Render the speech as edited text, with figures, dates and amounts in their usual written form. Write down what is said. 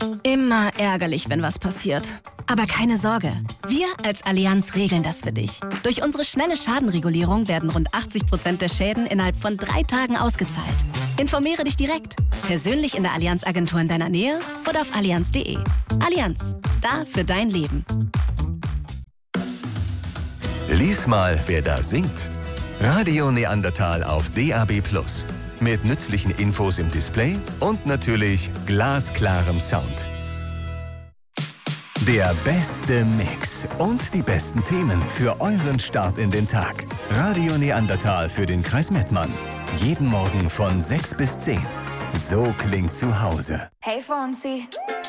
Immer ärgerlich, wenn was passiert. Aber keine Sorge, wir als Allianz regeln das für dich. Durch unsere schnelle Schadenregulierung werden rund 80% der Schäden innerhalb von 3 Tagen ausgezahlt. Informiere dich direkt, persönlich in der Allianz-Agentur in deiner Nähe oder auf allianz.de. Allianz, da für dein Leben. Lies mal, wer da singt. Radio Neandertal auf DAB+. Mit nützlichen Infos im Display und natürlich glasklarem Sound. Der beste Mix und die besten Themen für euren Start in den Tag. Radio Neandertal für den Kreis Mettmann. Jeden Morgen von 6 bis 10. So klingt zu Hause. Hey Fonsi.